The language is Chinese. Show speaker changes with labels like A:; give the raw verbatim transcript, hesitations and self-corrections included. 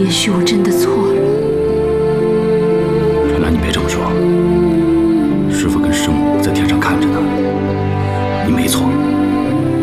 A: 也许我真的错了。
B: 春兰，你别这么说。师傅跟师母在天上看着呢，你没错。